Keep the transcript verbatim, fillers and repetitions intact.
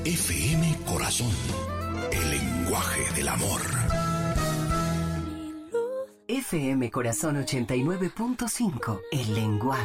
F M Corazón, el lenguaje del amor. F M Corazón ochenta y nueve punto cinco, el lenguaje